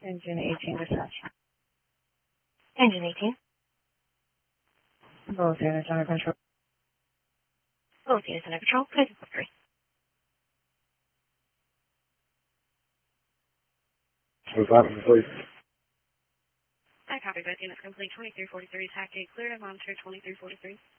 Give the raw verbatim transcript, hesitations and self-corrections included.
Engine eighteen dispatch. Engine eighteen. Both units under control. Both units under control. Please three. What's happening, please? I copy both units complete. twenty-three forty-three, tactic cleared and monitor twenty-three forty-three.